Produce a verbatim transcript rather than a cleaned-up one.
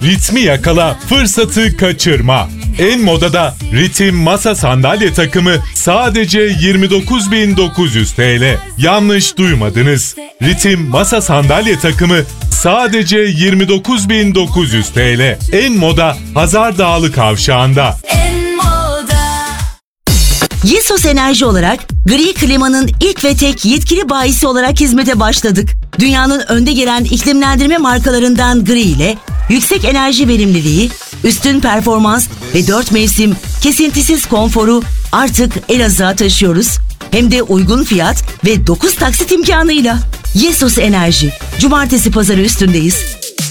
Ritmi yakala, fırsatı kaçırma. En modada Ritim masa sandalye takımı sadece yirmi dokuz bin dokuz yüz T L. Yanlış duymadınız. Ritim masa sandalye takımı sadece yirmi dokuz bin dokuz yüz T L. En moda Hazardağlı Kavşağı'nda. Yesos Enerji olarak gri klimanın ilk ve tek yetkili bayisi olarak hizmete başladık. Dünyanın önde gelen iklimlendirme markalarından Gri ile yüksek enerji verimliliği, üstün performans ve dört mevsim kesintisiz konforu artık Elazığ'a taşıyoruz. Hem de uygun fiyat ve dokuz taksit imkanıyla. Yesos Enerji. Cumartesi pazarı üstündeyiz.